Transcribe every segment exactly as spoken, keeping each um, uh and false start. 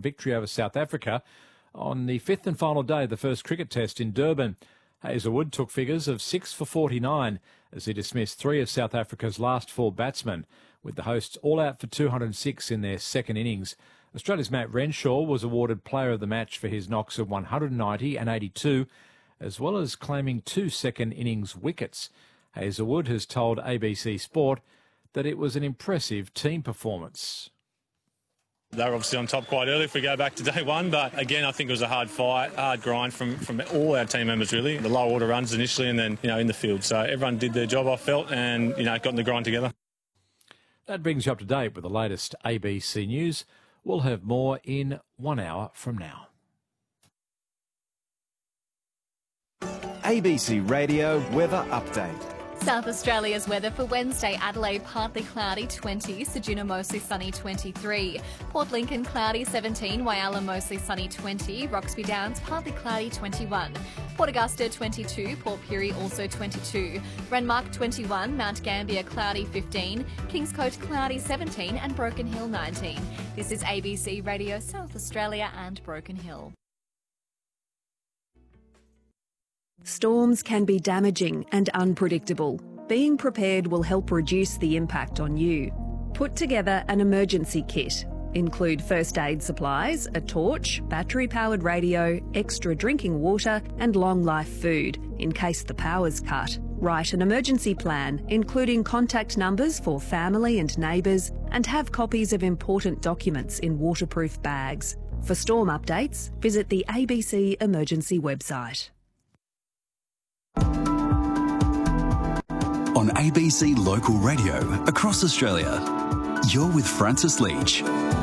victory over South Africa on the fifth and final day of the first cricket test in Durban. Hazelwood took figures of six for forty-nine as he dismissed three of South Africa's last four batsmen, with the hosts all out for two hundred six in their second innings. Australia's Matt Renshaw was awarded player of the match for his knocks of one hundred ninety and eighty-two, as well as claiming two second innings wickets. Hazelwood has told A B C Sport that it was an impressive team performance. They were obviously on top quite early if we go back to day one, but again, I think it was a hard fight, hard grind from, from all our team members, really. The low order runs initially and then, you know, in the field. So everyone did their job, I felt, and, you know, got in the grind together. That brings you up to date with the latest A B C News. We'll have more in one hour from now. A B C Radio Weather Update. South Australia's weather for Wednesday: Adelaide partly cloudy twenty, Ceduna mostly sunny twenty-three, Port Lincoln cloudy seventeen, Whyalla mostly sunny twenty, Roxby Downs partly cloudy twenty-one, Port Augusta twenty-two, Port Pirie also twenty-two, Renmark twenty-one, Mount Gambier cloudy fifteen, Kingscote cloudy seventeen and Broken Hill nineteen. This is A B C Radio South Australia and Broken Hill. Storms can be damaging and unpredictable. Being prepared will help reduce the impact on you. Put together an emergency kit. Include first aid supplies, a torch, battery-powered radio, extra drinking water and long-life food in case the power's cut. Write an emergency plan, including contact numbers for family and neighbours, and have copies of important documents in waterproof bags. For storm updates, visit the A B C Emergency website. On A B C Local Radio across Australia, you're with Francis Leach.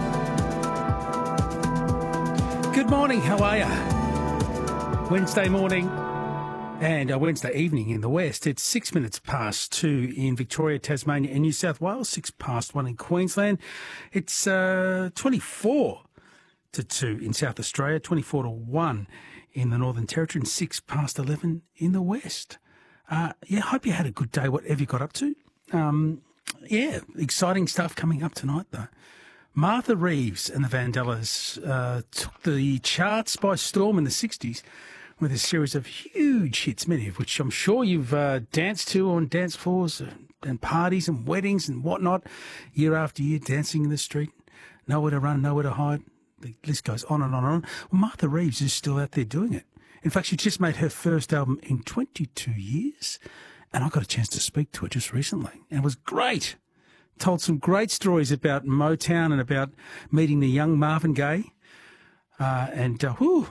Good morning, how are you? Wednesday morning and a Wednesday evening in the West. It's six minutes past two in Victoria, Tasmania and New South Wales, six past one in Queensland. It's uh, twenty-four to two in South Australia, twenty-four to one in the Northern Territory and six past eleven in the West. Uh, yeah, hope you had a good day, whatever you got up to. Um, yeah, exciting stuff coming up tonight, though. Martha Reeves and the Vandellas uh, took the charts by storm in the sixties with a series of huge hits, many of which I'm sure you've uh, danced to on dance floors and parties and weddings and whatnot, year after year, dancing in the street, nowhere to run, nowhere to hide. The list goes on and on and on. Well, Martha Reeves is still out there doing it. In fact, she just made her first album in twenty-two years, and I got a chance to speak to her just recently, and it was great. Told some great stories about Motown and about meeting the young Marvin Gaye, uh, and uh, whew,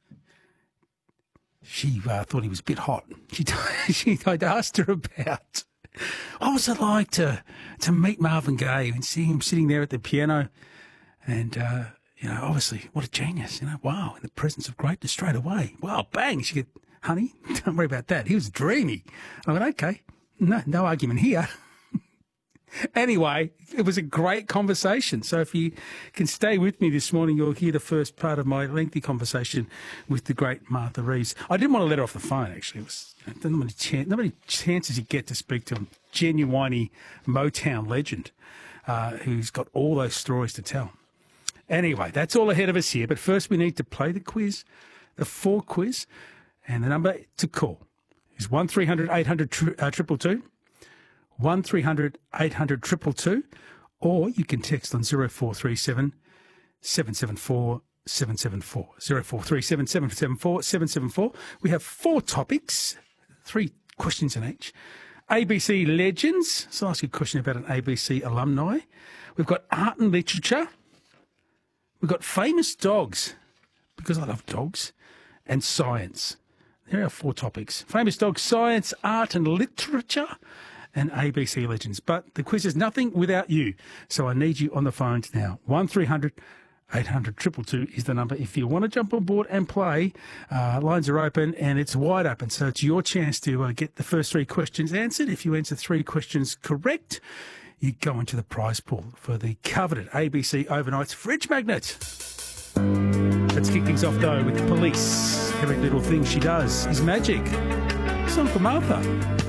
she uh, thought he was a bit hot. She, she I'd asked her about what was it like to to meet Marvin Gaye and see him sitting there at the piano, and. Uh, You know, obviously, what a genius, you know, wow, in the presence of greatness straight away. Wow, bang, she get, honey, don't worry about that. He was dreamy. I went, okay, no, no argument here. Anyway, it was a great conversation. So if you can stay with me this morning, you'll hear the first part of my lengthy conversation with the great Martha Reeves. I didn't want to let her off the phone, actually. It was, not many, chan- not many chances you get to speak to a genuine Motown legend uh, who's got all those stories to tell. Anyway, that's all ahead of us here. But first we need to play the quiz, the four quiz. And the number to call is one three hundred eight hundred two two, one three hundred eight hundred two two, or you can text on zero four three seven seven seven four seven seven four, zero four three seven seven seven four seven seven four. We have four topics, three questions in each. A B C legends. So I'll ask you a question about an A B C alumni. We've got art and literature. We've got famous dogs, because I love dogs, and science. There are four topics. Famous dogs, science, art and literature, and A B C legends. But the quiz is nothing without you, so I need you on the phones now. one three hundred eight hundred two two two is the number. If you want to jump on board and play, uh, lines are open and it's wide open, so it's your chance to uh, get the first three questions answered. If you answer three questions correct, you go into the prize pool for the coveted A B C Overnights fridge magnet. Let's kick things off, though, with the Police. Every little thing she does is magic. Song for Martha.